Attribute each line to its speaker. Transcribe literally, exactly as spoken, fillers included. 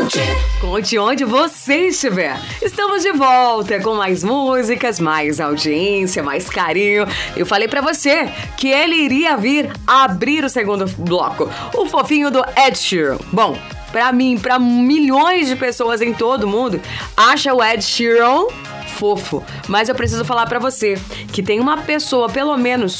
Speaker 1: Conte onde você estiver. Estamos de volta com mais músicas, mais audiência, mais carinho. Eu falei pra você que ele iria vir abrir o segundo bloco. O fofinho do Ed Sheeran. Bom, pra mim, pra milhões de pessoas em todo mundo, acha o Ed Sheeran fofo. Mas eu preciso falar pra você que tem uma pessoa, pelo menos